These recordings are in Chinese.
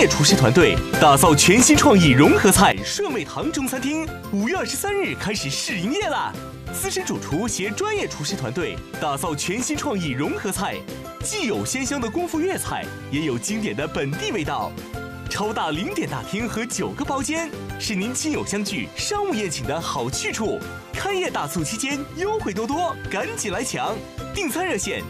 业厨师团队打造全新创意融合菜顺味堂中餐厅，5月23日开始试营业啦！资深主厨携专业厨师团队打造全新创意融合菜，既有鲜香的功夫粤菜，也有经典的本地味道。超大0点大厅和9个包间，是您亲友相聚、商务宴请的好去处。开业大促期间优惠多多，赶紧来抢！订餐热线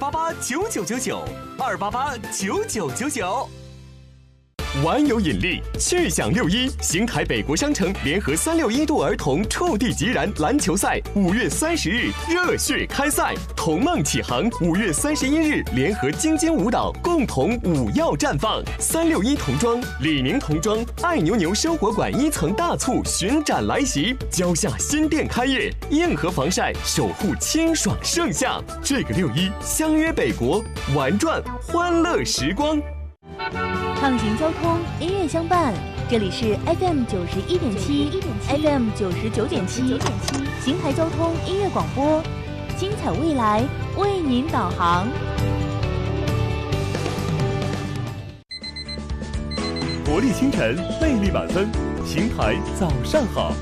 2889999，2889999。玩有引力，趣享6·1，邢台北国商城联合361度儿童触地即燃篮球赛5月30日热血开赛，童梦启航5月31日联合京津舞蹈共同舞耀绽放，361童装、李宁童装、爱牛牛生活馆1层大促巡展来袭，蕉下新店开业，硬核防晒守护清爽盛夏。这个6·1相约北国，玩转欢乐时光。 畅行交通，音乐相伴，这里是 FM 91.7 ，FM 99.7，邢台交通音乐广播，精彩未来为您导航。 活力清晨，魅力满分，邢台早上好。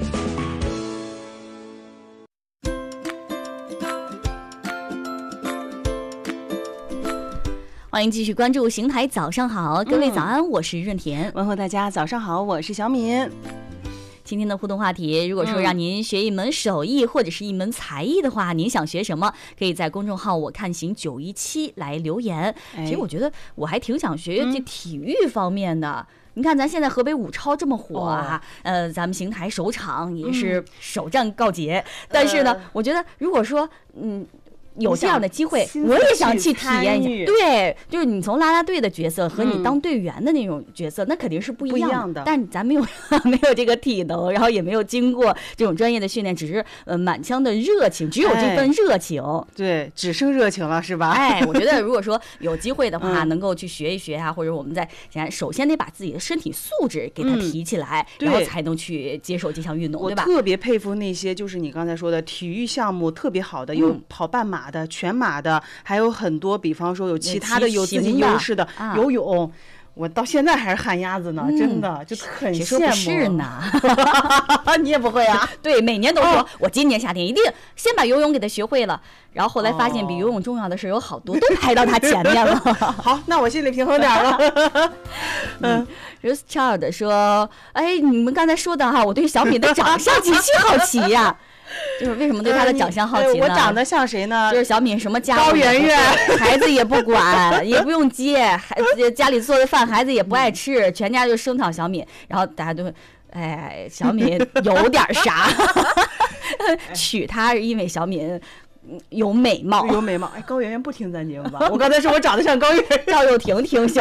欢迎继续关注邢台早上好，各位早安，我是润田。 问候大家早上好，我是小敏。 今天的互动话题，如果说让您学一门手艺或者是一门才艺的话，您想学什么？可以在公众号我看行917来留言。其实我觉得我还挺想学这体育方面的。你看咱现在河北武超这么火啊，咱们邢台首场也是首战告捷，但是呢，我觉得如果说有这样的机会，我也想去体验一下。对，就是你从啦啦队的角色和你当队员的那种角色，那肯定是不一样的。但咱没有这个体能，然后也没有经过这种专业的训练，只是满腔的热情，只有这份热情。 对，只剩热情了，是吧？ 我觉得如果说有机会的话，能够去学一学啊，或者我们在首先得把自己的身体素质给它提起来，然后才能去接受这项运动，对吧？ 我特别佩服那些就是你刚才说的体育项目特别好的，有跑半马的、全马的，还有很多，比方说有其他的有自己优势的游泳。我到现在还是旱鸭子呢，真的就很羡慕。 不是呢， 你也不会啊？ 对，每年都说我今年夏天一定先把游泳给他学会了，然后后来发现比游泳重要的事有好多，都排到他前面了。 好，那我心里平衡点了。 Richard 说：“哎，你们刚才说的哈，我对小敏的长相极其好奇呀。”就是为什么对他的长相好奇呢？ 我长得像谁呢？ 就是小敏什么家高圆圆， 孩子也不管，也不用接，孩子家里做的饭孩子也不爱吃，全家就声讨小敏，然后大家都会，小敏有点啥，娶她是因为小敏有美貌。 高圆圆不听咱节目吧？我刚才说我长得像高圆圆， 赵又廷听行。